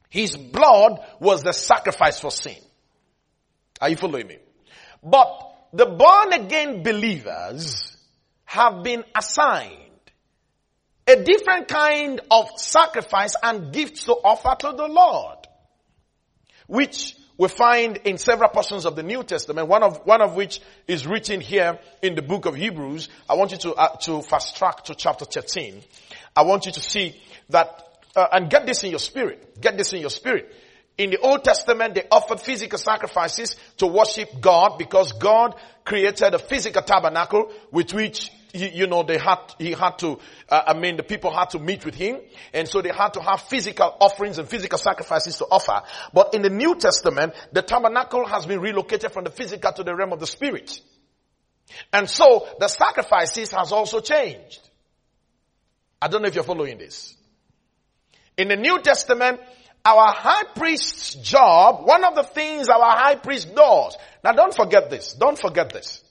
His blood was the sacrifice for sin. Are you following me? But the born again believers have been assigned a different kind of sacrifice and gifts to offer to the Lord, which we find in several portions of the New Testament, one of which is written here in the book of Hebrews. I want you to fast track to chapter 13. I want you to see that, and get this in your spirit. Get this in your spirit. In the Old Testament, they offered physical sacrifices to worship God because God created a physical tabernacle with which the people had to meet with him. And so they had to have physical offerings and physical sacrifices to offer. But in the New Testament, the tabernacle has been relocated from the physical to the realm of the spirit. And so the sacrifices has also changed. I don't know if you're following this. In the New Testament, our high priest's job, one of the things our high priest does. Now don't forget this. Don't forget this.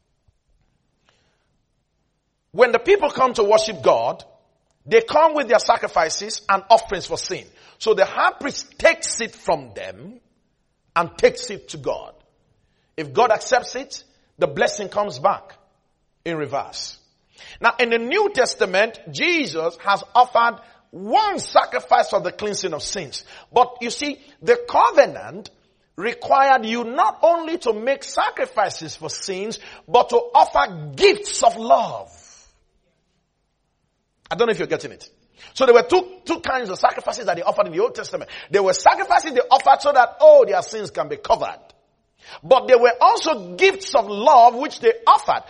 When the people come to worship God, they come with their sacrifices and offerings for sin. So the high priest takes it from them and takes it to God. If God accepts it, the blessing comes back in reverse. Now in the New Testament, Jesus has offered one sacrifice for the cleansing of sins. But you see, the covenant required you not only to make sacrifices for sins, but to offer gifts of love. I don't know if you're getting it. So there were two kinds of sacrifices that they offered in the Old Testament. There were sacrifices they offered so that, their sins can be covered. But there were also gifts of love which they offered,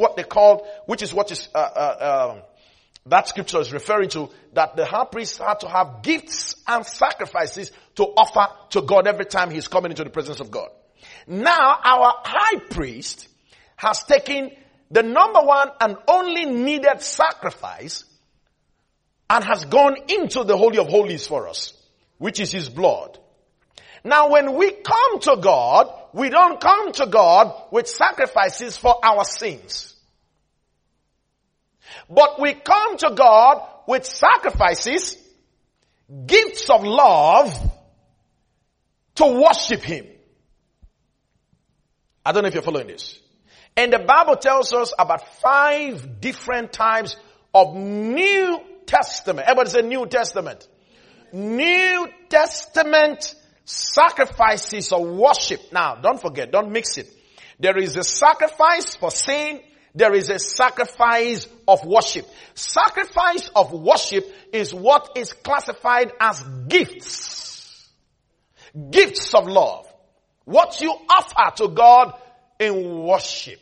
that scripture is referring to, that the high priest had to have gifts and sacrifices to offer to God every time he's coming into the presence of God. Now our high priest has taken the number one and only needed sacrifice and has gone into the Holy of Holies for us, which is his blood. Now when we come to God, we don't come to God with sacrifices for our sins. But we come to God with sacrifices, gifts of love to worship him. I don't know if you're following this. And the Bible tells us about 5 different types of New Testament. Everybody say New Testament. New Testament sacrifices of worship. Now, don't forget, don't mix it. There is a sacrifice for sin. There is a sacrifice of worship. Sacrifice of worship is what is classified as gifts. Gifts of love. What you offer to God in worship.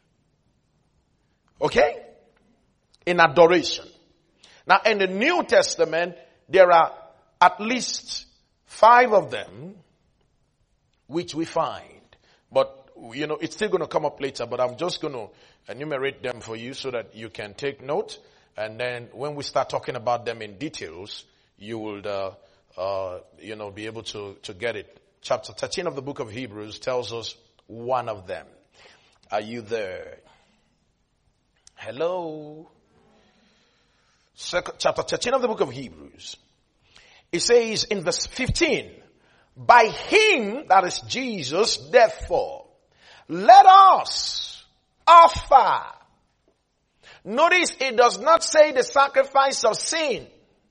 Okay? In adoration. Now in the New Testament, there are at least 5 of them which we find. But, it's still going to come up later, but I'm just going to enumerate them for you so that you can take note. And then when we start talking about them in details, you will, be able to get it. Chapter 13 of the book of Hebrews tells us one of them. Are you there? Hello? Chapter 13 of the book of Hebrews. It says in verse 15, by him, that is Jesus, therefore, let us offer. Notice it does not say the sacrifice of sin.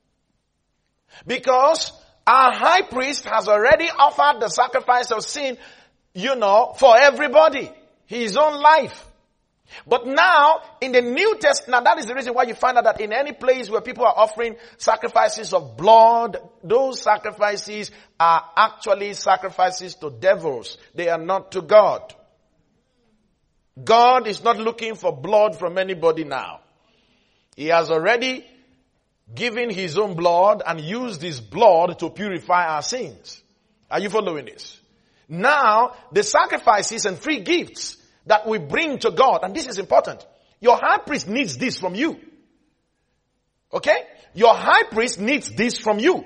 Because our high priest has already offered the sacrifice of sin, for everybody. His own life. But now, in the New Testament, that is the reason why you find out that in any place where people are offering sacrifices of blood, those sacrifices are actually sacrifices to devils. They are not to God. God is not looking for blood from anybody now. He has already given his own blood and used his blood to purify our sins. Are you following this? Now, the sacrifices and free gifts that we bring to God, and this is important. Your high priest needs this from you. Okay? Your high priest needs this from you.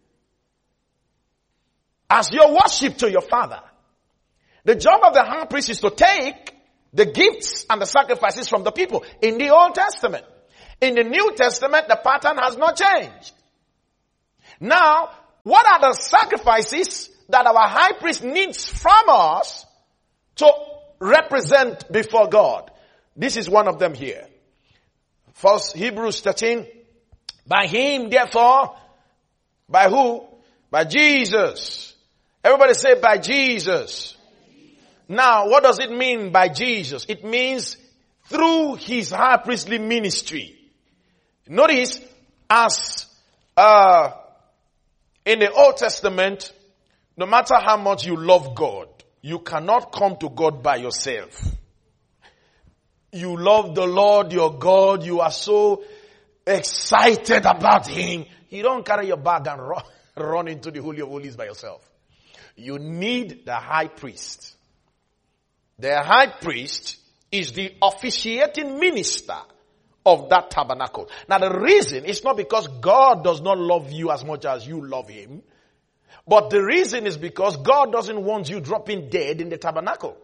As your worship to your Father. The job of the high priest is to take the gifts and the sacrifices from the people in the Old Testament. In the New Testament, the pattern has not changed. Now, What are the sacrifices that our high priest needs from us to represent before God? This is one of them here. First, Hebrews 13. By him, therefore, by who? By Jesus. Everybody say by Jesus. Now, what does it mean by Jesus? It means through his high priestly ministry. Notice, as in the Old Testament, no matter how much you love God, you cannot come to God by yourself. You love the Lord your God. You are so excited about him. You don't carry your bag and run into the Holy of Holies by yourself. You need the high priest. The high priest is the officiating minister of that tabernacle. Now the reason is not because God does not love you as much as you love him, but the reason is because God doesn't want you dropping dead in the tabernacle.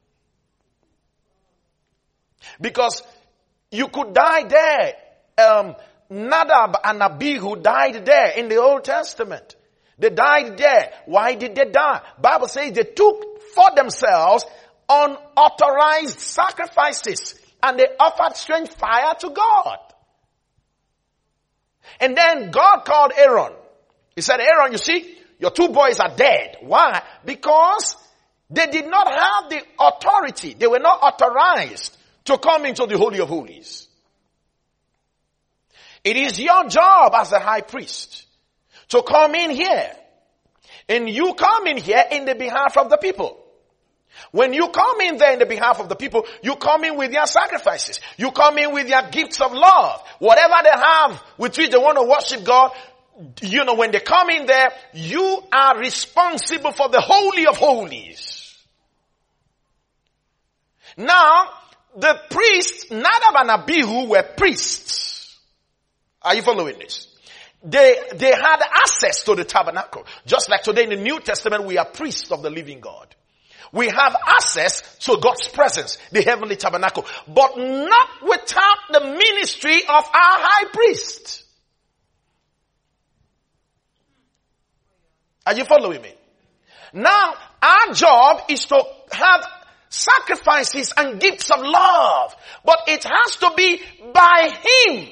Because you could die there. Nadab and Abihu died there in the Old Testament. They died there. Why did they die? Bible says they took for themselves unauthorized sacrifices and they offered strange fire to God. And then God called Aaron. He said, Aaron, you see, your two boys are dead. Why? Because they did not have the authority. They were not authorized to come into the Holy of Holies. It is your job as a high priest to come in here. And you come in here in the behalf of the people. When you come in there in the behalf of the people, you come in with your sacrifices. You come in with your gifts of love. Whatever they have with which they want to worship God, you know, when they come in there, you are responsible for the Holy of Holies. Now, the priests, Nadab and Abihu, were priests. Are you following this? They had access to the tabernacle. Just like today in the New Testament, we are priests of the living God. We have access to God's presence, the heavenly tabernacle, but not without the ministry of our high priest. Are you following me? Now, our job is to have sacrifices and gifts of love, but it has to be by him,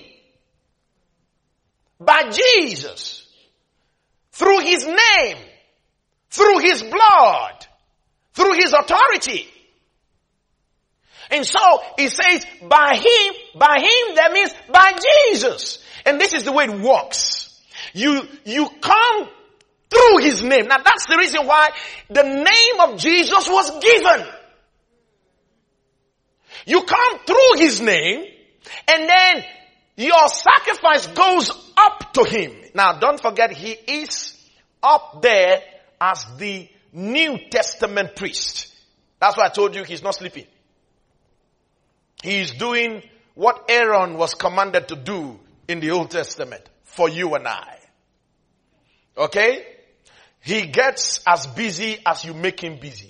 by Jesus, through his name, through his blood, through his authority. And so he says by him, that means by Jesus. And this is the way it works. You come through his name. Now that's the reason why the name of Jesus was given. You come through his name, and then your sacrifice goes up to him. Now don't forget, he is up there as the New Testament priest. That's why I told you he's not sleeping. He's doing what Aaron was commanded to do in the Old Testament for you and I. Okay? He gets as busy as you make him busy.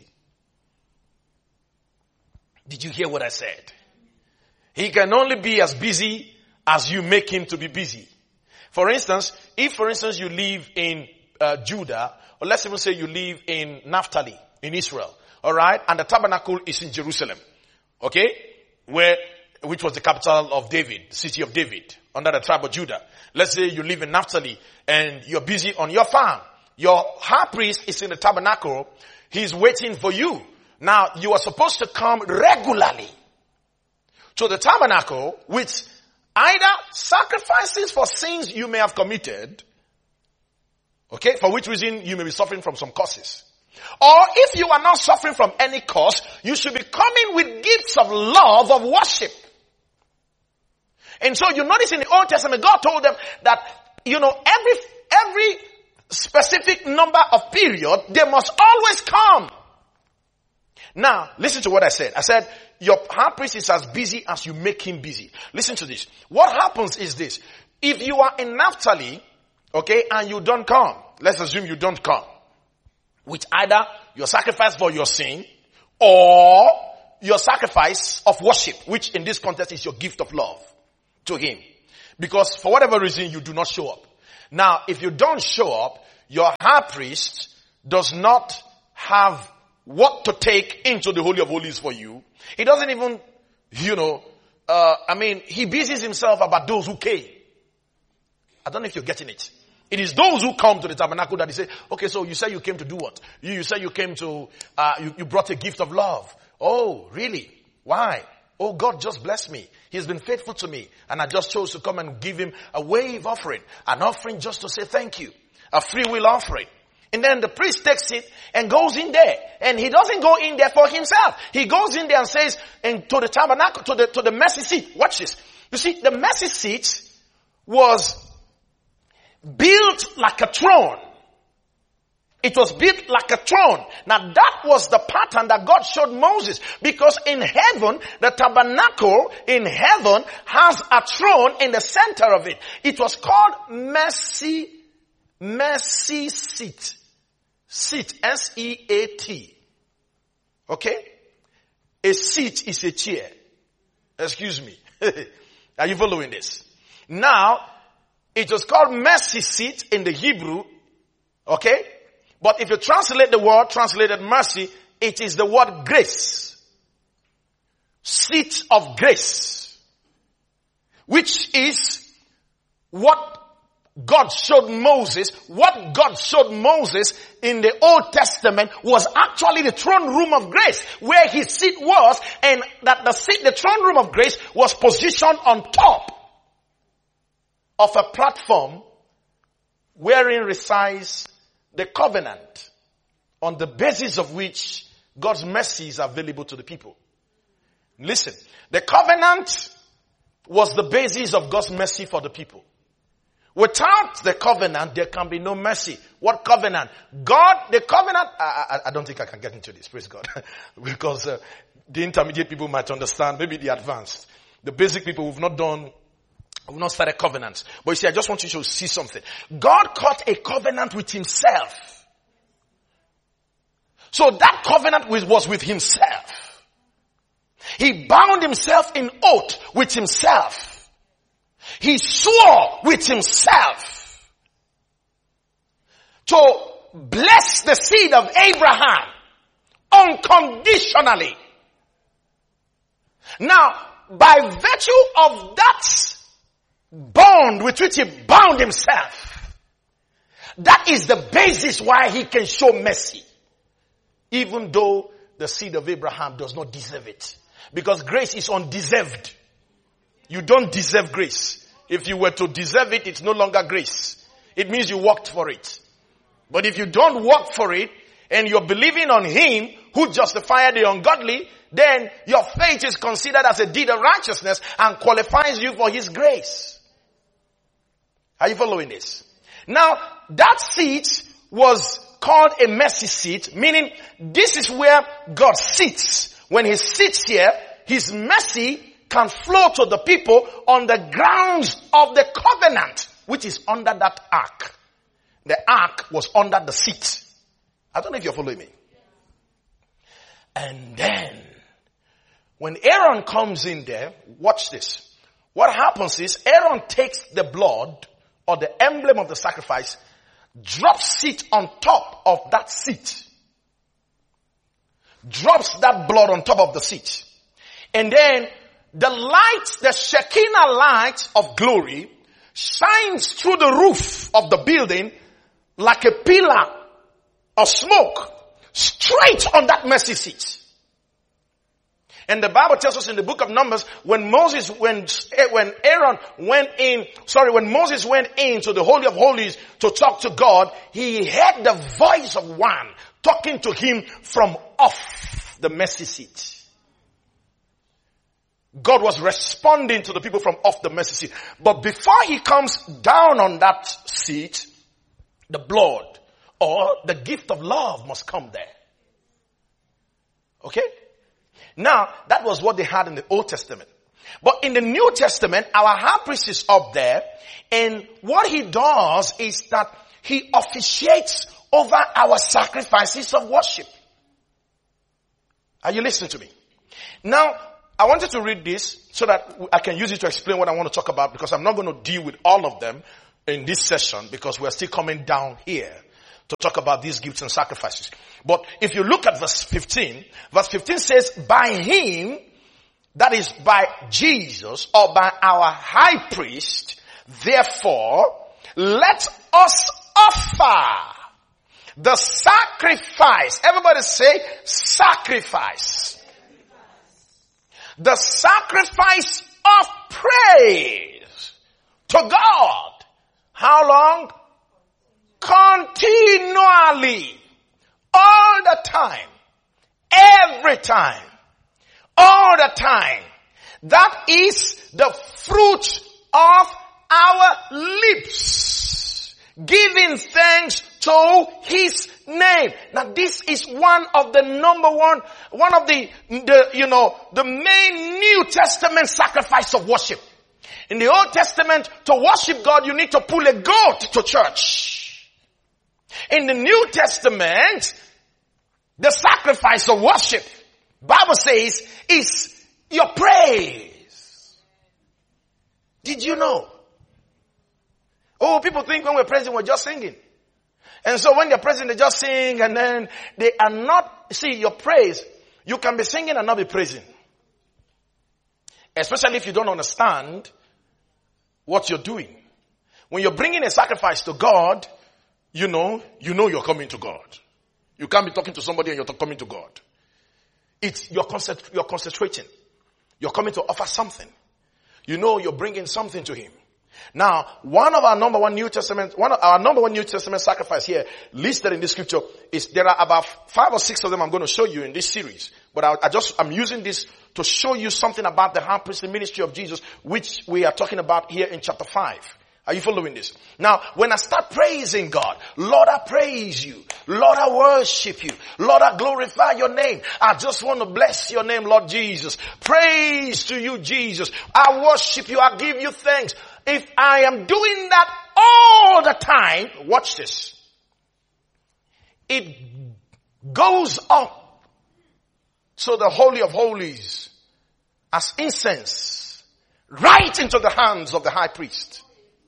Did you hear what I said? He can only be as busy as you make him to be busy. For instance, if you live in Judah, or let's even say you live in Naphtali, in Israel, alright, and the tabernacle is in Jerusalem, okay, which was the capital of David, the city of David, under the tribe of Judah. Let's say you live in Naphtali, and you're busy on your farm. Your high priest is in the tabernacle, he's waiting for you. Now, you are supposed to come regularly to the tabernacle with either sacrifices for sins you may have committed, okay, for which reason you may be suffering from some causes. Or if you are not suffering from any cause, you should be coming with gifts of love, of worship. And so you notice in the Old Testament, God told them that, you know, every specific number of period, they must always come. Now, listen to what I said. I said, your high priest is as busy as you make him busy. Listen to this. What happens is this. If you are in Naphtali, okay, and you don't come, let's assume you don't come, with either your sacrifice for your sin or your sacrifice of worship, which in this context is your gift of love to him. Because for whatever reason you do not show up. Now, if you don't show up, your high priest does not have what to take into the Holy of Holies for you. He doesn't even, he busies himself about those who came. I don't know if you're getting it. It is those who come to the tabernacle that he say, okay, so you say you came to do what? You say you came to, you brought a gift of love. Oh, really? Why? Oh, God just blessed me. He's been faithful to me. And I just chose to come and give him a wave offering. An offering just to say thank you. A free will offering. And then the priest takes it and goes in there. And he doesn't go in there for himself. He goes in there and says, and to the tabernacle, to the mercy seat. Watch this. You see, the mercy seat was built like a throne. It was built like a throne. Now that was the pattern that God showed Moses. Because in heaven, the tabernacle in heaven has a throne in the center of it. It was called mercy seat. Seat, S-E-A-T. Okay? A seat is a chair. Excuse me. Are you following this? Now, it was called mercy seat in the Hebrew. Okay? But if you translate the word, translated mercy, it is the word grace. Seat of grace. Which is what God showed Moses. What God showed Moses in the Old Testament was actually the throne room of grace, where his seat was, and that the throne room of grace was positioned on top of a platform wherein resides the covenant, on the basis of which God's mercy is available to the people. Listen, the covenant was the basis of God's mercy for the people. Without the covenant, there can be no mercy. What covenant? the covenant, I don't think I can get into this, praise God. Because the intermediate people might understand, maybe the advanced. The basic people who've not started covenants. But you see, I just want you to see something. God cut a covenant with himself. So that covenant was with himself. He bound himself in oath with himself. He swore with himself to bless the seed of Abraham unconditionally. Now, by virtue of that bond with which he bound himself, that is the basis why he can show mercy. Even though the seed of Abraham does not deserve it. Because grace is undeserved. You don't deserve grace. If you were to deserve it, it's no longer grace. It means you worked for it. But if you don't work for it, and you're believing on him who justified the ungodly, then your faith is considered as a deed of righteousness and qualifies you for his grace. Are you following this? Now, that seat was called a mercy seat, meaning this is where God sits. When he sits here, his mercy can flow to the people on the grounds of the covenant, which is under that ark. The ark was under the seat. I don't know if you're following me. And then, when Aaron comes in there, watch this. What happens is, Aaron takes the blood, or the emblem of the sacrifice, drops it on top of that seat. Drops that blood on top of the seat. And then, the light, the Shekinah light of glory, shines through the roof of the building like a pillar of smoke, straight on that mercy seat. And the Bible tells us in the book of Numbers, when Moses went into the Holy of Holies to talk to God, he heard the voice of one talking to him from off the mercy seat. God was responding to the people from off the mercy seat. But before he comes down on that seat, the blood or the gift of love must come there. Okay? Now, that was what they had in the Old Testament. But in the New Testament, our high priest is up there, and what he does is that he officiates over our sacrifices of worship. Are you listening to me? Now, I wanted to read this so that I can use it to explain what I want to talk about, because I'm not going to deal with all of them in this session because we're still coming down here. to talk about these gifts and sacrifices. But if you look at verse 15 says, by him, that is by Jesus or by our high priest, therefore, let us offer the sacrifice. Everybody say sacrifice. The sacrifice of praise to God. How long? Continually. All the time. Every time. All the time. That is the fruit of our lips. Giving thanks to his name. Now this is one of the main New Testament sacrifice of worship. In the Old Testament, to worship God, you need to pull a goat to church. In the New Testament, the sacrifice of worship, Bible says, is your praise. Did you know? Oh, people think when we're praising, we're just singing. And so when they're praising, they just sing and then they are not, see, your praise, you can be singing and not be praising. Especially if you don't understand what you're doing. When you're bringing a sacrifice to God, you know you're coming to God. You can't be talking to somebody and you're coming to God. You're concentrating. You're coming to offer something. You know you're bringing something to him. Now, one of our number one New Testament sacrifice here listed in this scripture is, there are about 5 or 6 of them I'm going to show you in this series. But I'm using this to show you something about the high priestly ministry of Jesus, which we are talking about here in chapter 5. Are you following this? Now, when I start praising God, Lord, I praise you. Lord, I worship you. Lord, I glorify your name. I just want to bless your name, Lord Jesus. Praise to you, Jesus. I worship you. I give you thanks. If I am doing that all the time, watch this. It goes up to the Holy of Holies as incense right into the hands of the high priest.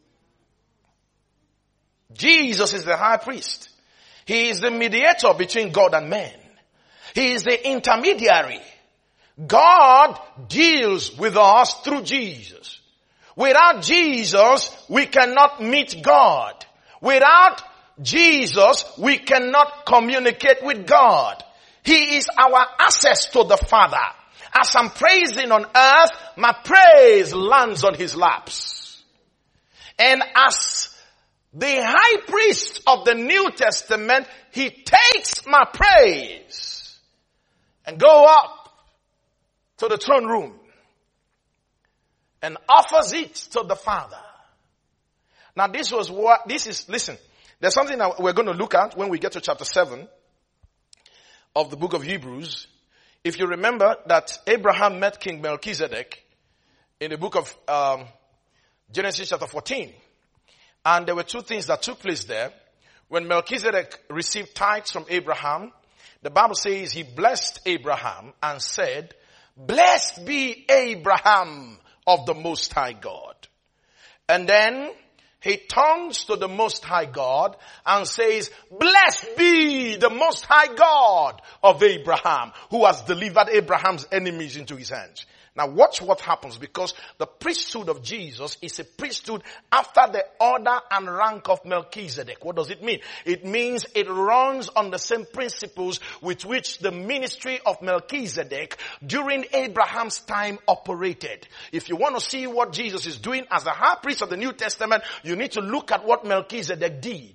Jesus is the high priest. He is the mediator between God and man. He is the intermediary. God deals with us through Jesus. Without Jesus, we cannot meet God. Without Jesus, we cannot communicate with God. He is our access to the Father. As I'm praising on earth, my praise lands on his laps. And as the high priest of the New Testament, he takes my praise and go up to the throne room and offers it to the Father. Now listen, there's something that we're going to look at when we get to chapter 7 of the book of Hebrews. If you remember that Abraham met King Melchizedek in the book of Genesis chapter 14. And there were 2 things that took place there. When Melchizedek received tithes from Abraham, the Bible says he blessed Abraham and said, "Blessed be Abraham of the Most High God." And then he turns to the Most High God and says, "Blessed be the Most High God of Abraham, who has delivered Abraham's enemies into his hands." Now watch what happens, because the priesthood of Jesus is a priesthood after the order and rank of Melchizedek. What does it mean? It means it runs on the same principles with which the ministry of Melchizedek during Abraham's time operated. If you want to see what Jesus is doing as the high priest of the New Testament, you need to look at what Melchizedek did.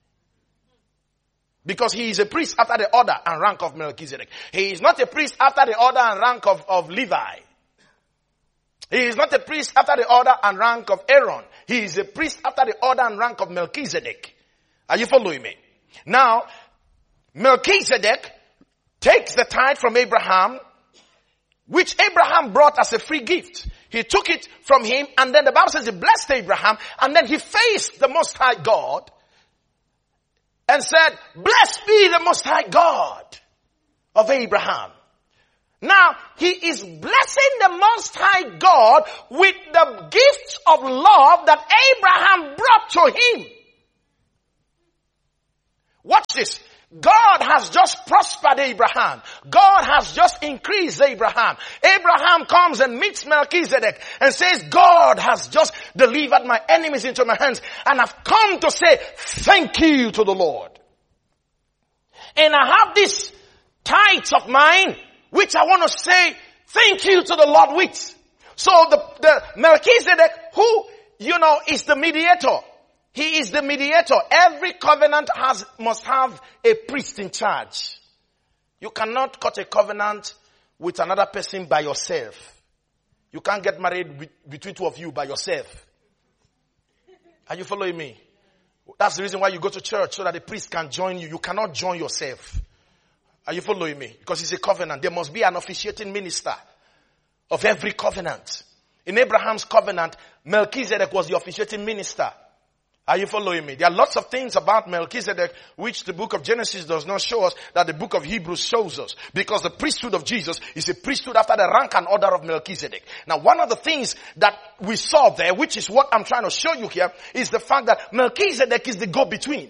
Because he is a priest after the order and rank of Melchizedek. He is not a priest after the order and rank of Levi. He is not a priest after the order and rank of Aaron. He is a priest after the order and rank of Melchizedek. Are you following me? Now, Melchizedek takes the tithe from Abraham, which Abraham brought as a free gift. He took it from him, and then the Bible says he blessed Abraham, and then he faced the Most High God and said, "Blessed be the Most High God of Abraham." Now, he is blessing the Most High God with the gifts of love that Abraham brought to him. Watch this. God has just prospered Abraham. God has just increased Abraham. Abraham comes and meets Melchizedek and says, God has just delivered my enemies into my hands, and I've come to say thank you to the Lord. And I have these tithes of mine, which I want to say thank you to the Lord with. So the Melchizedek, who, is the mediator. He is the mediator. Every covenant must have a priest in charge. You cannot cut a covenant with another person by yourself. You can't get married between two of you by yourself. Are you following me? That's the reason why you go to church, so that the priest can join you. You cannot join yourself. Are you following me? Because it's a covenant. There must be an officiating minister of every covenant. In Abraham's covenant, Melchizedek was the officiating minister. Are you following me? There are lots of things about Melchizedek which the book of Genesis does not show us, that the book of Hebrews shows us. Because the priesthood of Jesus is a priesthood after the rank and order of Melchizedek. Now, one of the things that we saw there, which is what I'm trying to show you here, is the fact that Melchizedek is the go-between.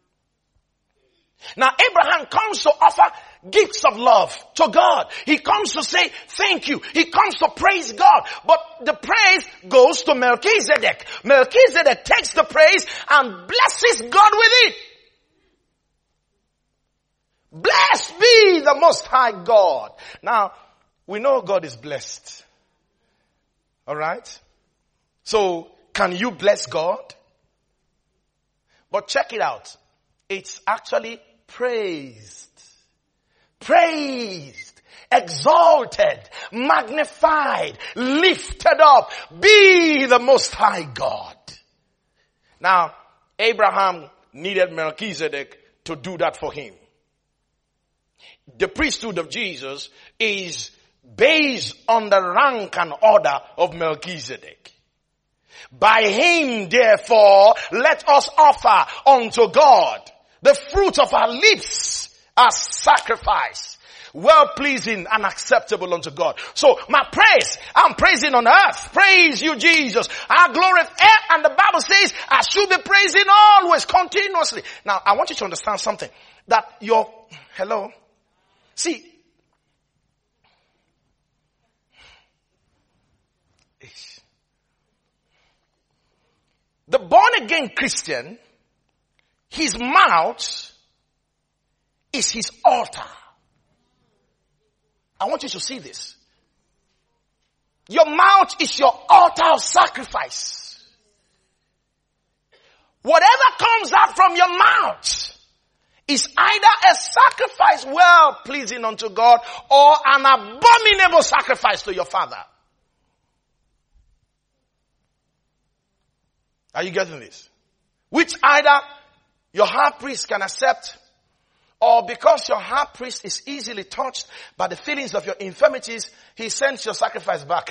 Now, Abraham comes to offer gifts of love to God. He comes to say thank you. He comes to praise God. But the praise goes to Melchizedek. Melchizedek takes the praise and blesses God with it. Blessed be the Most High God. Now, we know God is blessed. Alright? So, can you bless God? But check it out. It's actually praised, exalted, magnified, lifted up. Be the Most High God. Now, Abraham needed Melchizedek to do that for him. The priesthood of Jesus is based on the rank and order of Melchizedek. By him, therefore, let us offer unto God the fruit of our lips as sacrifice, well-pleasing and acceptable unto God. So my praise, I'm praising on earth. Praise you, Jesus. Our glory, and the Bible says I should be praising always, continuously. Now, I want you to understand something. That hello? See, the born-again Christian, his mouth is his altar. I want you to see this. Your mouth is your altar of sacrifice. Whatever comes out from your mouth is either a sacrifice well pleasing unto God, or an abominable sacrifice to your Father. Are you getting this? Which either your high priest can accept, or because your high priest is easily touched by the feelings of your infirmities, he sends your sacrifice back.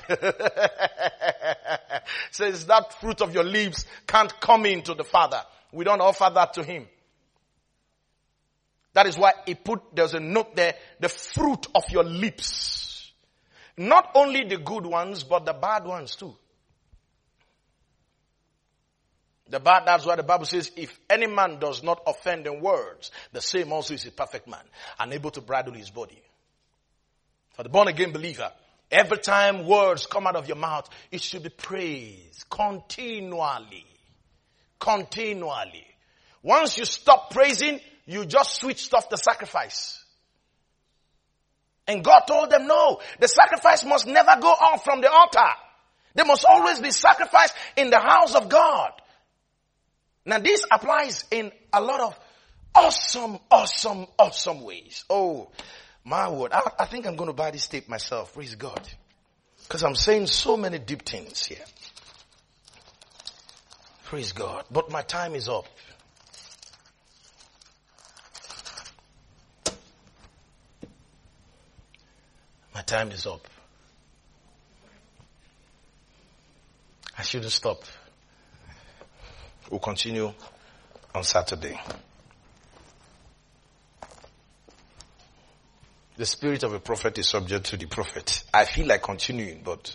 Says that fruit of your lips can't come into the Father. We don't offer that to him. That is why there's a note there, the fruit of your lips. Not only the good ones, but the bad ones too. That's why the Bible says, if any man does not offend in words, the same also is a perfect man, unable to bridle his body. For the born again believer, every time words come out of your mouth, it should be praised continually. Continually. Once you stop praising, you just switched off the sacrifice. And God told them, no, the sacrifice must never go off from the altar. There must always be sacrifice in the house of God. Now this applies in a lot of awesome ways. Oh, my word. I think I'm going to buy this tape myself. Praise God. Because I'm saying so many deep things here. Praise God. But my time is up. My time is up. I shouldn't stop. We'll continue on Saturday. The spirit of a prophet is subject to the prophet. I feel like continuing, but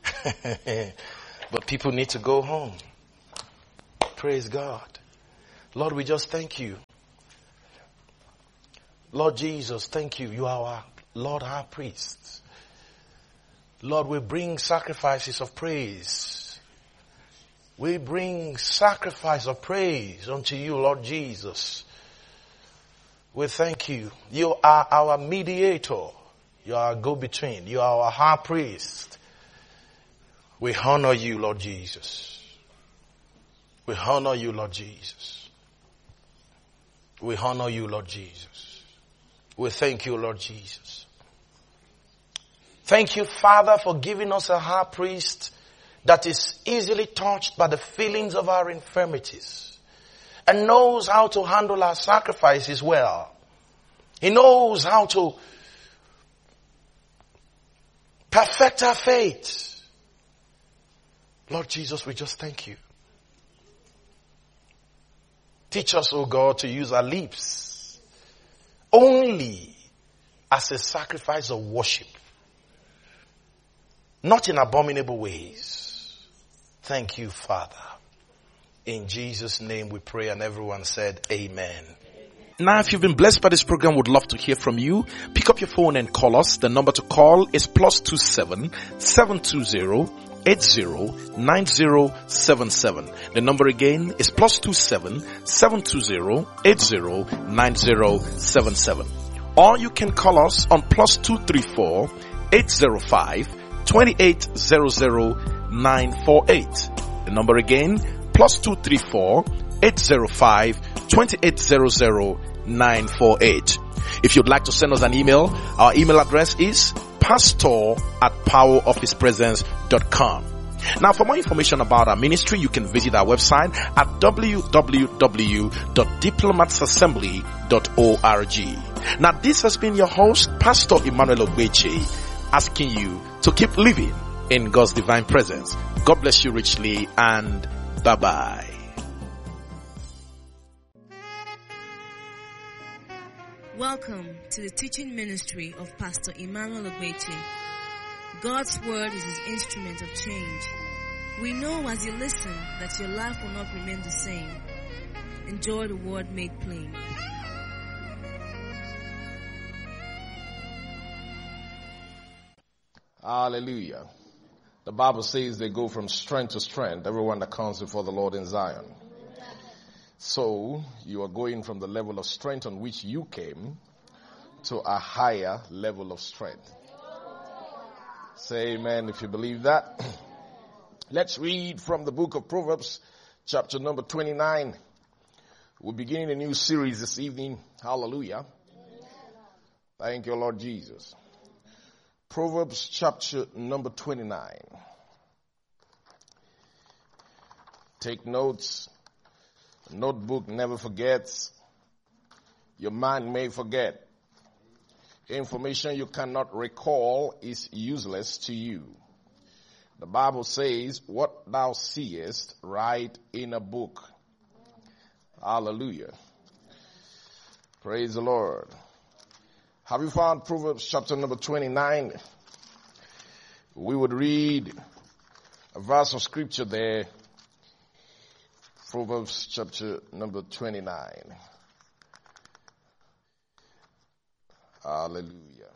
but people need to go home. Praise God. Lord, we just thank you. Lord Jesus, thank you. You are our Lord, our priest. Lord, we bring sacrifices of praise. We bring sacrifice of praise unto you, Lord Jesus. We thank you. You are our mediator. You are our go-between. You are our high priest. We honor you, Lord Jesus. We honor you, Lord Jesus. We honor you, Lord Jesus. We thank you, Lord Jesus. Thank you, Father, for giving us a high priest that is easily touched by the feelings of our infirmities and knows how to handle our sacrifices well. He knows how to perfect our faith. Lord Jesus, we just thank you. Teach us, O God, to use our lips only as a sacrifice of worship, not in abominable ways. Thank you, Father. In Jesus' name we pray, and everyone said amen. Now, if you've been blessed by this program, would love to hear from you. Pick up your phone and call us. The number to call is +27 720 809077. The number again is +27 720 809077. Or you can call us on +234 805 2800948. The number again, +234 805 2800948. If you'd like to send us an email, our email address is pastor@powerofhispresence.com. Now, for more information about our ministry, you can visit our website at www.diplomatsassembly.org. Now, this has been your host, Pastor Emmanuel Ogbeche, asking you to keep living in God's divine presence. God bless you richly, and bye-bye. Welcome to the teaching ministry of Pastor Emmanuel Ogbeche. God's word is his instrument of change. We know as you listen that your life will not remain the same. Enjoy the word made plain. Hallelujah. The Bible says they go from strength to strength, everyone that comes before the Lord in Zion. So you are going from the level of strength on which you came to a higher level of strength. Say amen if you believe that. Let's read from the book of Proverbs, chapter number 29. We're beginning a new series this evening. Hallelujah. Thank you, Lord Jesus. Proverbs chapter number 29. Take notes. A notebook never forgets. Your mind may forget. Information you cannot recall is useless to you. The Bible says, what thou seest, write in a book. Hallelujah. Praise the Lord. Have you found Proverbs chapter number 29? We would read a verse of scripture there. Proverbs chapter number 29. Hallelujah.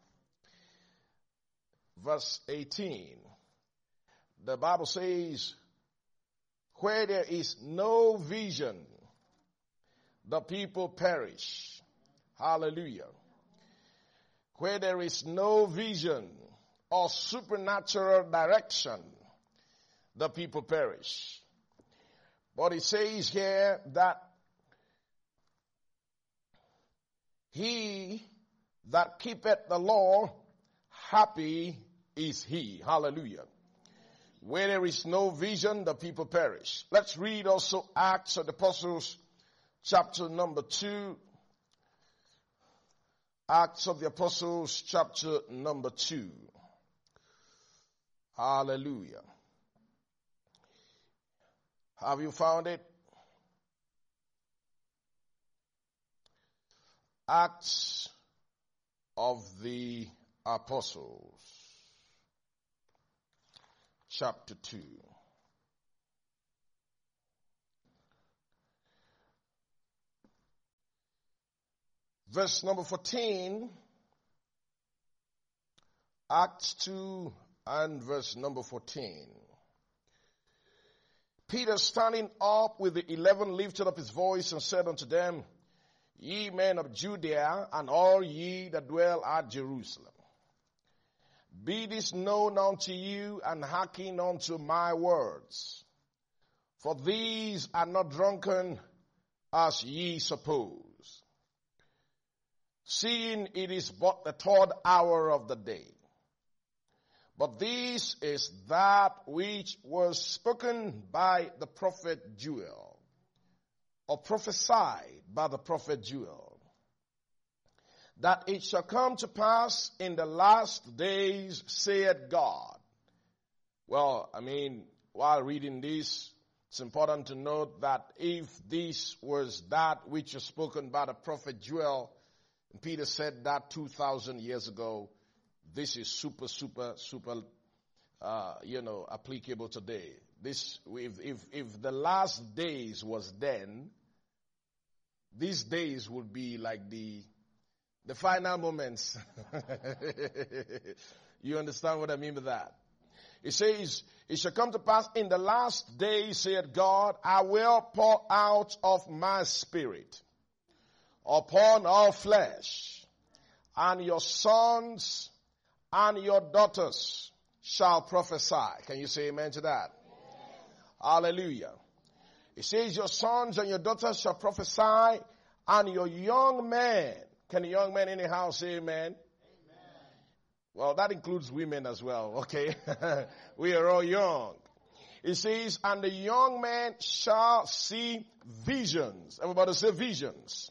Verse 18. The Bible says, where there is no vision, the people perish. Hallelujah. Where there is no vision or supernatural direction, the people perish. But it says here that he that keepeth the law, happy is he. Hallelujah. Where there is no vision, the people perish. Let's read also Acts of the Apostles, chapter number 2. Acts of the Apostles, chapter number 2. Hallelujah. Have you found it? Acts of the Apostles, chapter 2. verse number 14. Acts 2 and verse number 14. Peter, standing up with the 11, lifted up his voice and said unto them, Ye men of Judea, and all ye that dwell at Jerusalem, be this known unto you, and hearken unto my words. For these are not drunken, as ye suppose, seeing it is but the 3rd hour of the day. But this is that which was spoken by the prophet Joel, or prophesied by the prophet Joel, that it shall come to pass in the last days, saith God. Well, while reading this, it's important to note that if this was that which was spoken by the prophet Joel, and Peter said that 2,000 years ago, this is super applicable today. This, if the last days was then, these days would be like the final moments. You understand what I mean by that? It says, it shall come to pass in the last days, saith God, I will pour out of my spirit upon all flesh, and your sons and your daughters shall prophesy. Can you say amen to that? Amen. Hallelujah. It says your sons and your daughters shall prophesy, and your young men. Can the young men in the house say amen? Amen. Well, that includes women as well, okay? We are all young. It says, and the young man shall see visions. Everybody say visions.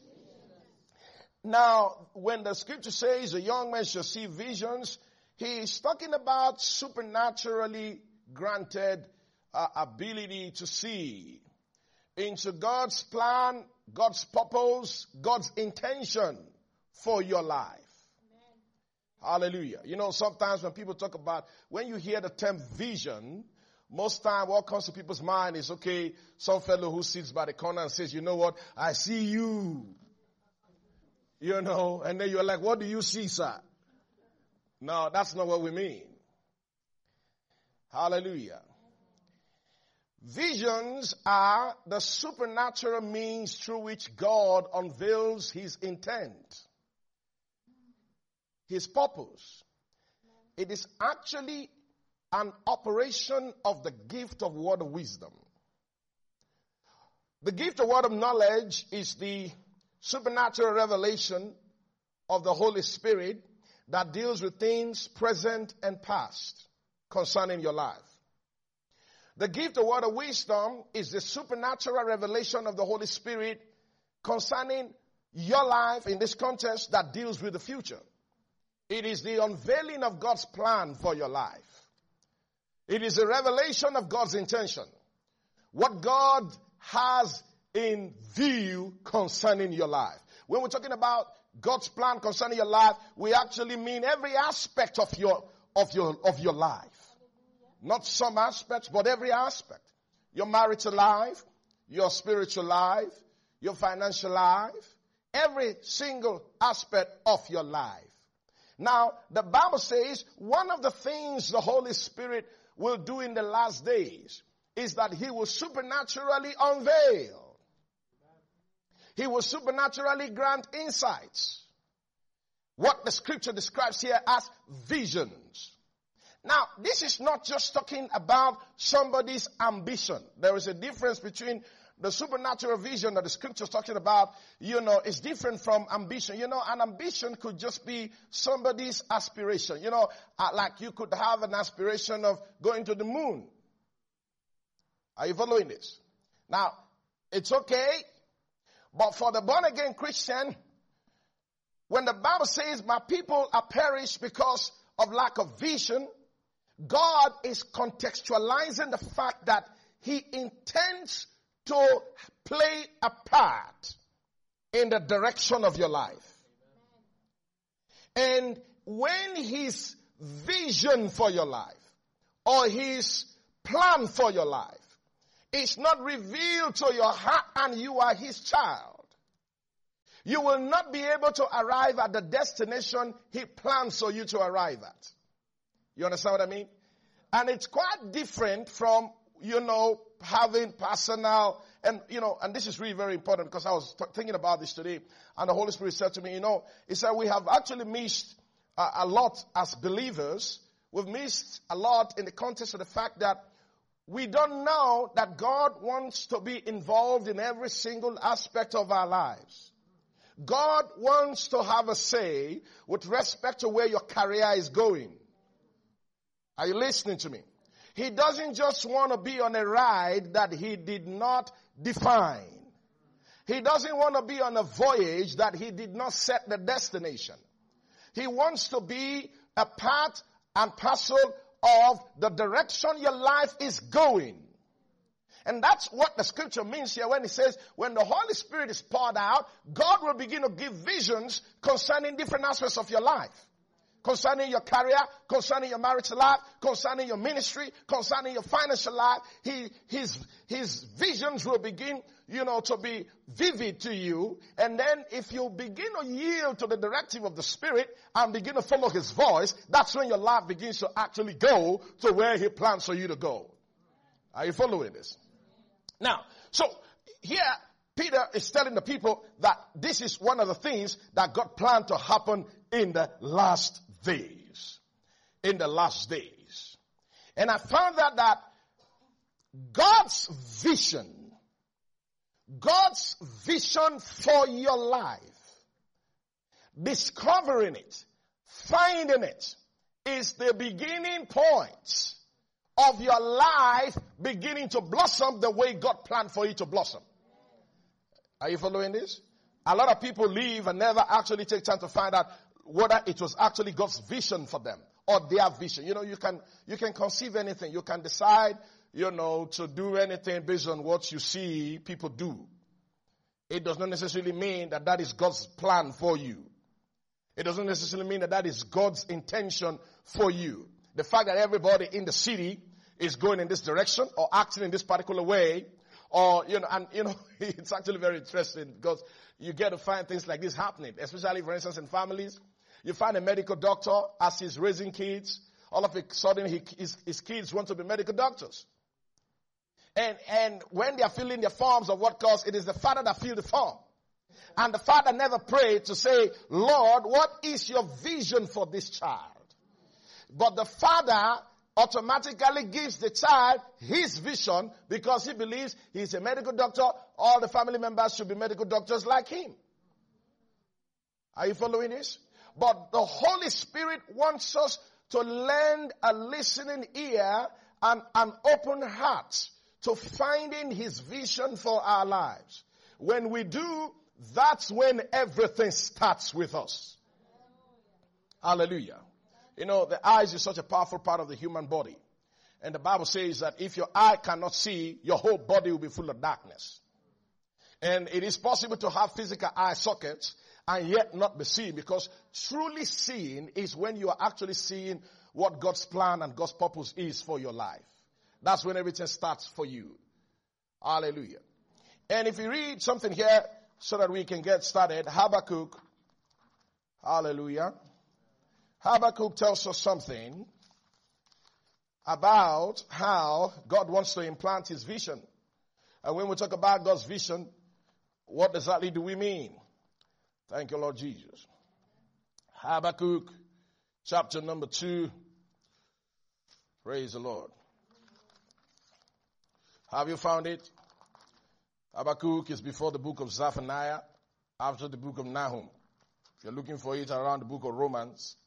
Now, when the scripture says a young man shall see visions, he is talking about supernaturally granted ability to see into God's plan, God's purpose, God's intention for your life. Amen. Hallelujah. You know, sometimes when people talk about, when you hear the term vision, most time what comes to people's mind is, okay, some fellow who sits by the corner and says, you know what, I see you. You know, and then you're like, what do you see, sir? No, that's not what we mean. Hallelujah. Visions are the supernatural means through which God unveils his intent, his purpose. It is actually an operation of the gift of word of wisdom. The gift of word of knowledge is the supernatural revelation of the Holy Spirit that deals with things present and past concerning your life. The gift of word of wisdom is the supernatural revelation of the Holy Spirit concerning your life in this context that deals with the future. It is the unveiling of God's plan for your life. It is a revelation of God's intention. What God has in view concerning your life. When we're talking about God's plan concerning your life, we actually mean every aspect of your life. Not some aspects, but every aspect. Your marital life, your spiritual life, your financial life, every single aspect of your life. Now, the Bible says one of the things the Holy Spirit will do in the last days is that he will supernaturally unveil. He will supernaturally grant insights. What the scripture describes here as visions. Now, this is not just talking about somebody's ambition. There is a difference between the supernatural vision that the scripture is talking about. You know, it's different from ambition. You know, an ambition could just be somebody's aspiration. You know, like you could have an aspiration of going to the moon. Are you following this? Now, it's okay. But for the born-again Christian, when the Bible says, my people are perished because of lack of vision, God is contextualizing the fact that he intends to play a part in the direction of your life. And when his vision for your life or his plan for your life is not revealed to your heart and you are his child, you will not be able to arrive at the destination he plans for you to arrive at. You understand what I mean? And it's quite different from, having personal, and this is really very important because I was thinking about this today, and the Holy Spirit said to me, he said we have actually missed a lot as believers. We've missed a lot in the context of the fact that we don't know that God wants to be involved in every single aspect of our lives. God wants to have a say with respect to where your career is going. Are you listening to me? He doesn't just want to be on a ride that he did not define. He doesn't want to be on a voyage that he did not set the destination. He wants to be a part and parcel of the direction your life is going. And that's what the scripture means here when it says, when the Holy Spirit is poured out, God will begin to give visions concerning different aspects of your life. Concerning your career, concerning your marital life, concerning your ministry, concerning your financial life. His visions will begin, to be vivid to you. And then if you begin to yield to the directive of the Spirit and begin to follow his voice, that's when your life begins to actually go to where he plans for you to go. Are you following this? Now, so here Peter is telling the people that this is one of the things that God planned to happen in the last days. In the last days. And I found that God's vision for your life, discovering it, finding it, is the beginning point of your life beginning to blossom the way God planned for it to blossom. Are you following this? A lot of people leave and never actually take time to find out whether it was actually God's vision for them or their vision. You can conceive anything. You can decide, to do anything based on what you see people do. It does not necessarily mean that that is God's plan for you. It doesn't necessarily mean that that is God's intention for you. The fact that everybody in the city is going in this direction or acting in this particular way, or, it's actually very interesting because you get to find things like this happening, especially, for instance, in families. You find a medical doctor as he's raising kids. All of a sudden, his kids want to be medical doctors. And when they are filling their forms of what course, it is the father that fills the form. And the father never prayed to say, Lord, what is your vision for this child? But the father automatically gives the child his vision because he believes he's a medical doctor. All the family members should be medical doctors like him. Are you following this? But the Holy Spirit wants us to lend a listening ear and an open heart to finding his vision for our lives. When we do, that's when everything starts with us. Hallelujah. The eyes is such a powerful part of the human body. And the Bible says that if your eye cannot see, your whole body will be full of darkness. And it is possible to have physical eye sockets and yet not be seen, because truly seeing is when you are actually seeing what God's plan and God's purpose is for your life. That's when everything starts for you. Hallelujah. And if you read something here so that we can get started, Habakkuk. Hallelujah. Habakkuk tells us something about how God wants to implant his vision. And when we talk about God's vision, what exactly do we mean? Thank you, Lord Jesus. Habakkuk, chapter number 2. Praise the Lord. Have you found it? Habakkuk is before the book of Zephaniah, after the book of Nahum. If you're looking for it around the book of Romans.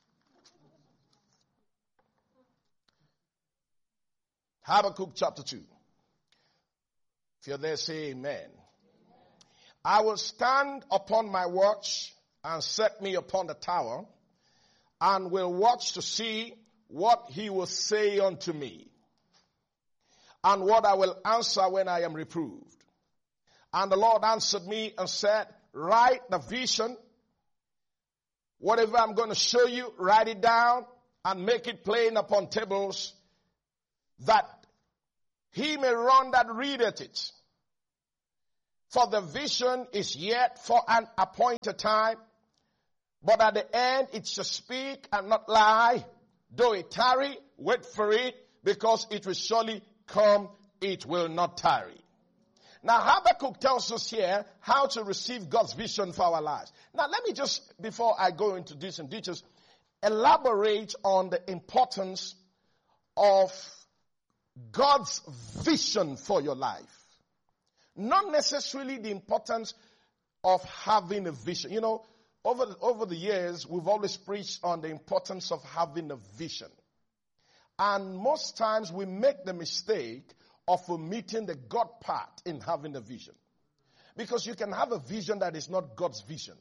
Habakkuk chapter 2. If you're there, say amen. I will stand upon my watch and set me upon the tower, and will watch to see what he will say unto me, and what I will answer when I am reproved. And the Lord answered me and said, write the vision. Whatever I'm going to show you, write it down and make it plain upon tables, that he may run that readeth it. For the vision is yet for an appointed time, but at the end it shall speak and not lie. Though it tarry, wait for it, because it will surely come, it will not tarry. Now Habakkuk tells us here how to receive God's vision for our lives. Now let me just, before I go into this in details, elaborate on the importance of God's vision for your life. Not necessarily the importance of having a vision. You know, over the years, we've always preached on the importance of having a vision. And most times we make the mistake of omitting the God part in having a vision. Because you can have a vision that is not God's vision.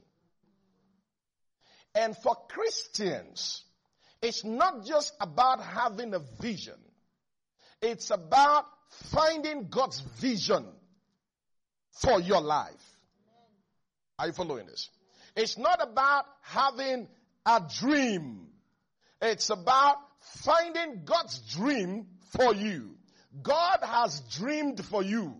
And for Christians, it's not just about having a vision. It's about finding God's vision for your life. Are you following this? It's not about having a dream. It's about finding God's dream for you. God has dreamed for you.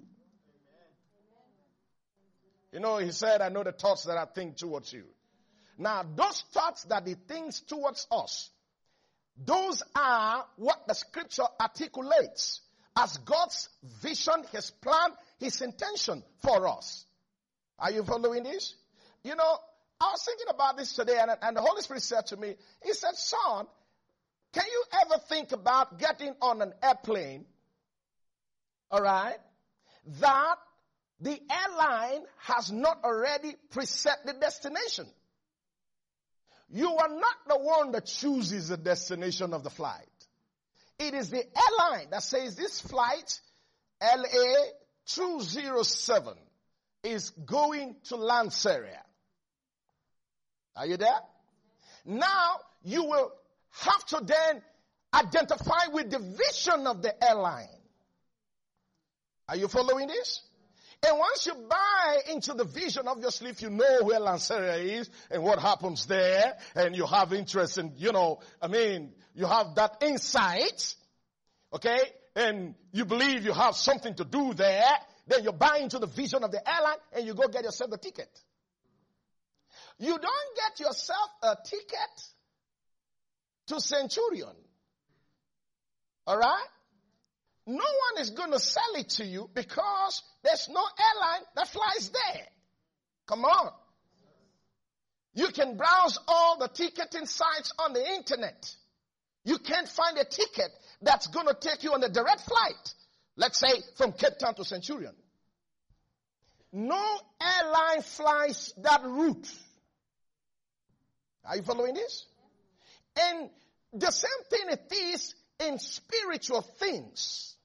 You know, he said, I know the thoughts that I think towards you. Now, those thoughts that he thinks towards us, those are what the scripture articulates as God's vision, his plan, his intention for us. Are you following this? You know, I was thinking about this today, and the Holy Spirit said to me, he said, son, can you ever think about getting on an airplane, all right, that the airline has not already preset the destination? You are not the one that chooses the destination of the flight. It is the airline that says this flight, LA 207, is going to Lanseria. Are you there? Now, you will have to then identify with the vision of the airline. Are you following this? And once you buy into the vision, obviously, if you know where Lanseria is and what happens there, and you have interest in, you have that insight, okay, and you believe you have something to do there, then you buy into the vision of the airline and you go get yourself the ticket. You don't get yourself a ticket to Centurion. All right? No one is going to sell it to you because there's no airline that flies there. Come on. You can browse all the ticketing sites on the internet. You can't find a ticket that's going to take you on a direct flight. Let's say from Cape Town to Centurion. No airline flies that route. Are you following this? And the same thing it is in spiritual things.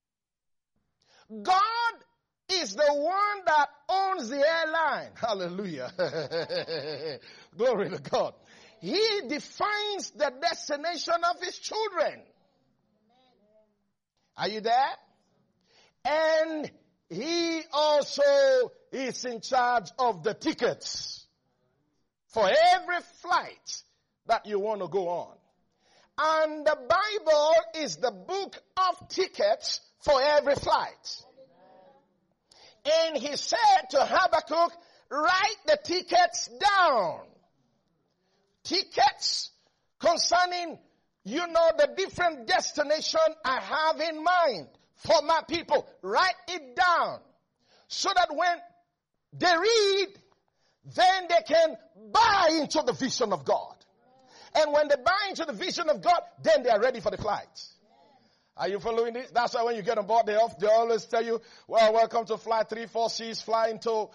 God is the one that owns the airline. Hallelujah. Glory to God. He defines the destination of his children. Are you there? And he also is in charge of the tickets for every flight that you want to go on. And the Bible is the book of tickets for every flight. And he said to Habakkuk, write the tickets down. Tickets concerning, the different destination I have in mind for my people. Write it down. So that when they read, then they can buy into the vision of God. And when they buy into the vision of God, then they are ready for the flight. Are you following this? That's why when you get on board, they always tell you, well, welcome to flight 346, flying to,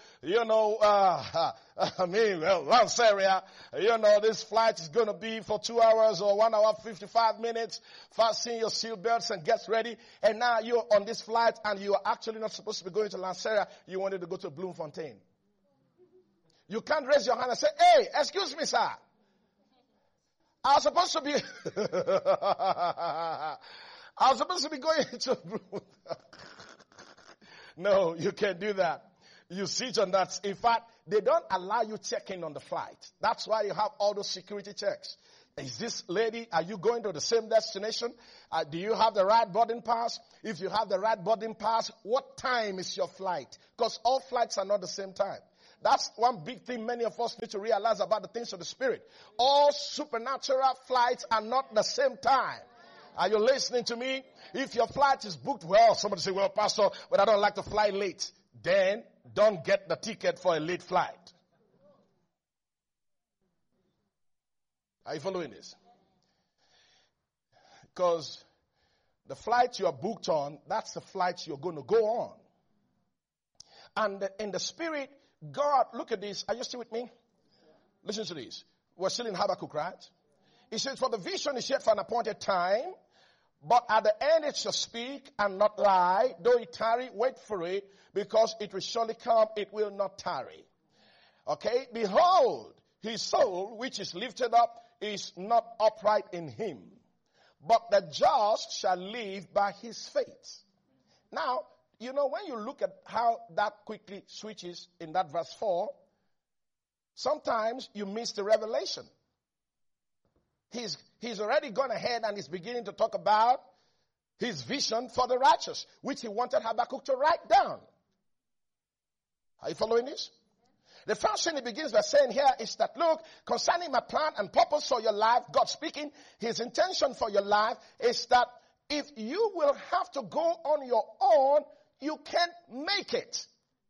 Lanseria. This flight is going to be for 2 hours or 1 hour, 55 minutes. Fasten your seatbelts and get ready. And now you're on this flight and you are actually not supposed to be going to Lanseria. You wanted to go to Bloemfontein. You can't raise your hand and say, hey, excuse me, sir. I was supposed to be going to No, you can't do that. You sit on that. In fact, they don't allow you checking on the flight. That's why you have all those security checks. Is this lady, are you going to the same destination? Do you have the right boarding pass? If you have the right boarding pass, what time is your flight? Because all flights are not the same time. That's one big thing many of us need to realize about the things of the Spirit. All supernatural flights are not the same time. Are you listening to me? If your flight is booked well, somebody say, well, Pastor, but I don't like to fly late. Then don't get the ticket for a late flight. Are you following this? Because the flight you are booked on, that's the flight you're going to go on. And in the Spirit, God, look at this. Are you still with me? Listen to this. We're still in Habakkuk, right? He says, for the vision is yet for an appointed time, but at the end it shall speak and not lie. Though it tarry, wait for it, because it will surely come, it will not tarry. Okay? Behold, his soul, which is lifted up, is not upright in him, but the just shall live by his faith. Now, you know, when you look at how that quickly switches in that verse 4, sometimes you miss the revelation. He's already gone ahead and he's beginning to talk about his vision for the righteous, which he wanted Habakkuk to write down. Are you following this? The first thing he begins by saying here is that, look, concerning my plan and purpose for your life, God speaking, his intention for your life is that if you will have to go on your own, you can't make it.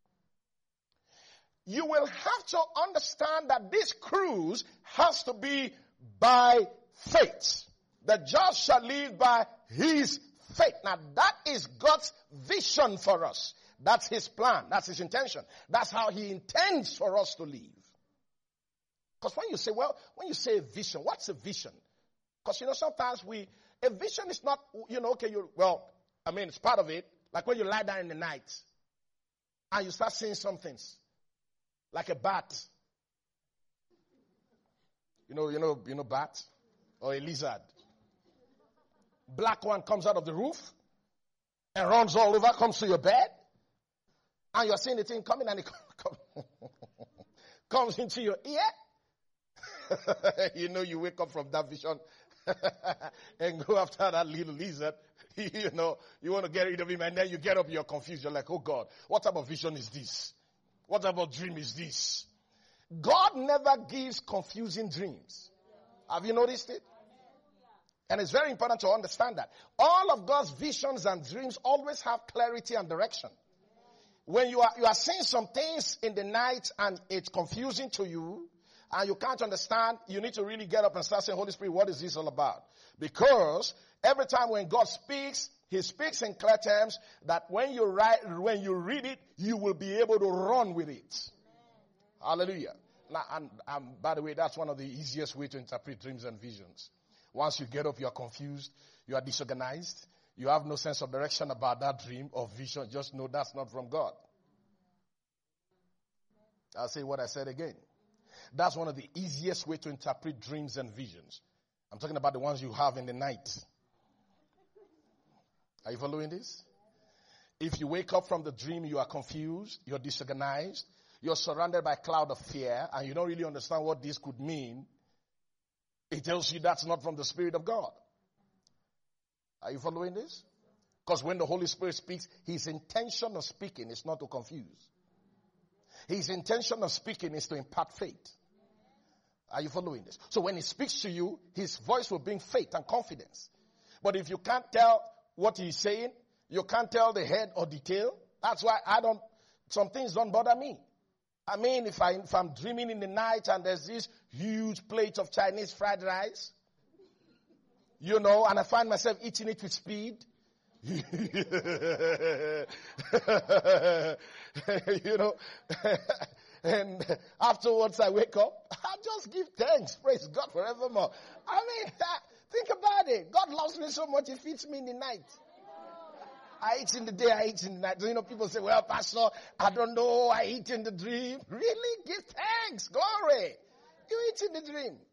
You will have to understand that this cruise has to be by faith. The just shall live by his faith. Now that is God's vision for us. That's his plan. That's his intention. That's how he intends for us to live. Because when you say vision, what's a vision? Because, sometimes a vision is not, it's part of it. Like when you lie down in the night and you start seeing some things. Like a bat. You know bat? Or a lizard. Black one comes out of the roof and runs all over, comes to your bed. And you're seeing the thing coming and it comes into your ear. You wake up from that vision and go after that little lizard. You want to get rid of him and then you get up, you're confused. You're like, oh God, what type of vision is this? What type of dream is this? God never gives confusing dreams. Have you noticed it? And it's very important to understand that. All of God's visions and dreams always have clarity and direction. When you are seeing some things in the night and it's confusing to you and you can't understand, you need to really get up and start saying, Holy Spirit, what is this all about? Because every time when God speaks, he speaks in clear terms that when you read it, you will be able to run with it. Hallelujah. Now, and by the way, that's one of the easiest ways to interpret dreams and visions. Once you get up, you are confused, you are disorganized. You have no sense of direction about that dream or vision. Just know that's not from God. I'll say what I said again. That's one of the easiest way to interpret dreams and visions. I'm talking about the ones you have in the night. Are you following this? If you wake up from the dream, you are confused, you're disorganized, you're surrounded by a cloud of fear, and you don't really understand what this could mean, it tells you that's not from the Spirit of God. Are you following this? Because when the Holy Spirit speaks, his intention of speaking is not to confuse. His intention of speaking is to impart faith. Are you following this? So when he speaks to you, his voice will bring faith and confidence. But if you can't tell what he's saying, you can't tell the head or detail. That's why some things don't bother me. I mean, if I'm dreaming in the night and there's this huge plate of Chinese fried rice, and I find myself eating it with speed. And afterwards I wake up, I just give thanks, praise God forevermore. I mean, think about it. God loves me so much, he feeds me in the night. I eat in the day, I eat in the night. People say, well, Pastor, I don't know, I eat in the dream. Really? Give thanks, glory. You eat in the dream.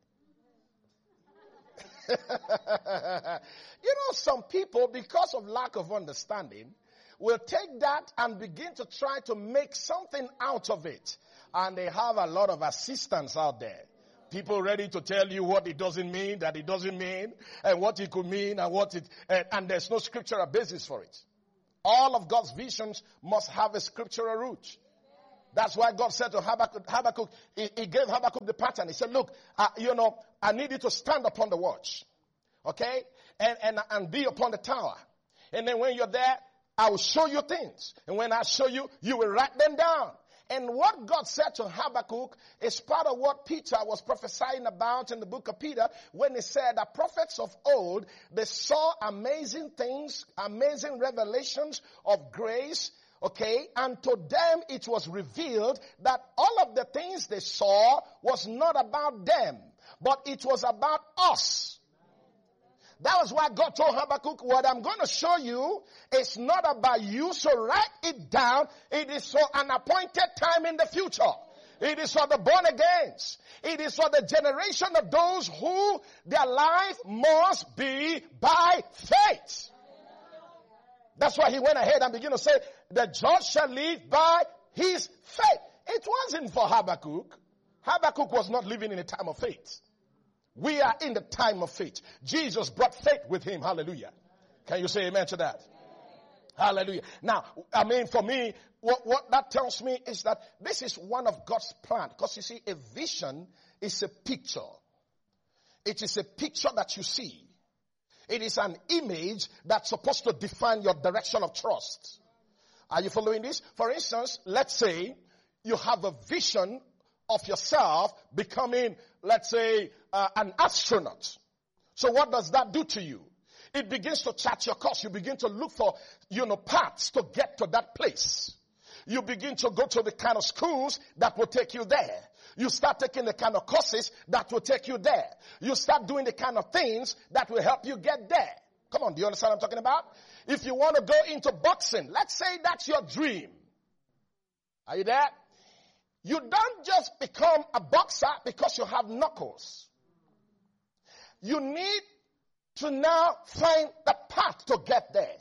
Some people, because of lack of understanding, will take that and begin to try to make something out of it. And they have a lot of assistants out there. People ready to tell you what it doesn't mean, that it doesn't mean, and what it could mean, and there's no scriptural basis for it. All of God's visions must have a scriptural root. That's why God said to Habakkuk, he gave Habakkuk the pattern. He said, look, I need you to stand upon the watch. Okay? And be upon the tower. And then when you're there, I will show you things. And when I show you, you will write them down. And what God said to Habakkuk is part of what Peter was prophesying about in the book of Peter when he said that prophets of old, they saw amazing things, amazing revelations of grace, okay? And to them it was revealed that all of the things they saw was not about them, but it was about us. That was why God told Habakkuk, what I'm going to show you is not about you, so write it down. It is for an appointed time in the future. It is for the born agains. It is for the generation of those who their life must be by faith. That's why he went ahead and began to say, the just shall live by his faith. It wasn't for Habakkuk. Habakkuk was not living in a time of faith. We are in the time of faith. Jesus brought faith with him. Hallelujah. Can you say amen to that? Hallelujah. Now, for me, what that tells me is that this is one of God's plan. Because you see, a vision is a picture. It is a picture that you see. It is an image that's supposed to define your direction of trust. Are you following this? For instance, let's say you have a vision of yourself becoming, let's say, an astronaut. So what does that do to you? It begins to chart your course. You begin to look for, paths to get to that place. You begin to go to the kind of schools that will take you there. You start taking the kind of courses that will take you there. You start doing the kind of things that will help you get there. Come on, do you understand what I'm talking about? If you want to go into boxing, let's say that's your dream. Are you there? You don't just become a boxer because you have knuckles. You need to now find the path to get there.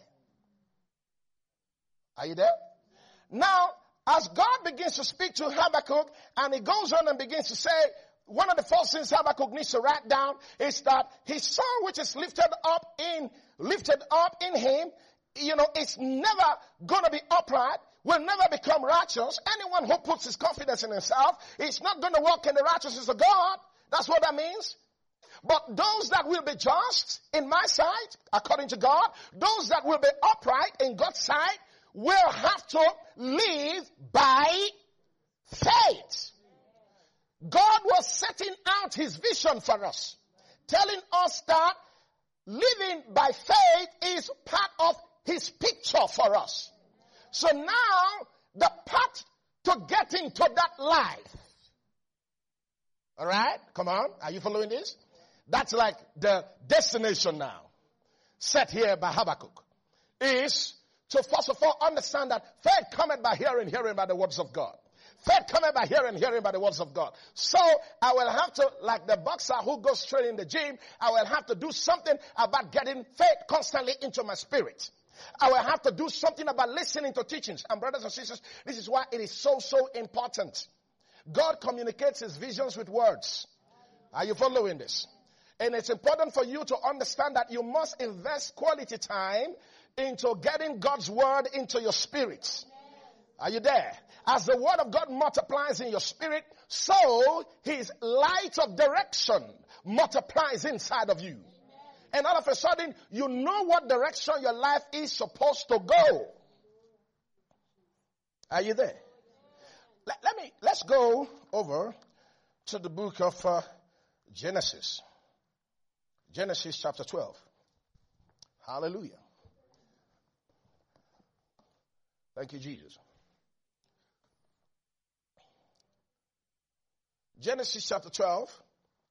Are you there? Now, as God begins to speak to Habakkuk, and he goes on and begins to say, one of the first things Habakkuk needs to write down is that his soul which is lifted up in him, it's never going to be upright, will never become righteous. Anyone who puts his confidence in himself is not going to walk in the righteousness of God. That's what that means. But those that will be just in my sight, according to God, those that will be upright in God's sight, will have to live by faith. God was setting out his vision for us, telling us that living by faith is part of his picture for us. So now, the path to get into that life. Alright? Come on. Are you following this? That's like the destination now, set here by Habakkuk, is to first of all understand that faith cometh by hearing, hearing by the words of God. Faith cometh by hearing, hearing by the words of God. So I will have to, like the boxer who goes straight in the gym, I will have to do something about getting faith constantly into my spirit. I will have to do something about listening to teachings. And brothers and sisters, this is why it is so important. God communicates his visions with words. Are you following this? And it's important for you to understand that you must invest quality time into getting God's word into your spirit. Are you there? As the word of God multiplies in your spirit, so his light of direction multiplies inside of you. And all of a sudden, you know what direction your life is supposed to go. Are you there? Let's go over to the book of Genesis. Genesis chapter 12. Hallelujah. Thank you, Jesus. Genesis chapter 12.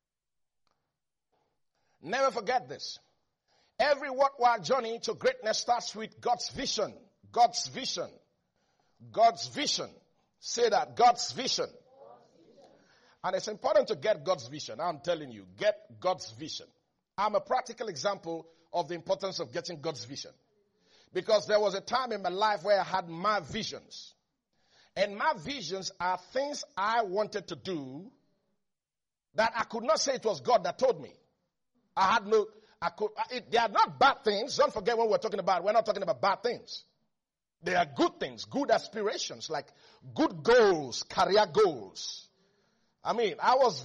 Never forget this. Every worthwhile journey to greatness starts with God's vision. God's vision. God's vision. Say that. God's vision. And it's important to get God's vision. I'm telling you, get God's vision. I'm a practical example of the importance of getting God's vision. Because there was a time in my life where I had my visions. And my visions are things I wanted to do that I could not say it was God that told me. They are not bad things. Don't forget what we're talking about. We're not talking about bad things. They are good things, good aspirations, like good goals, career goals. I was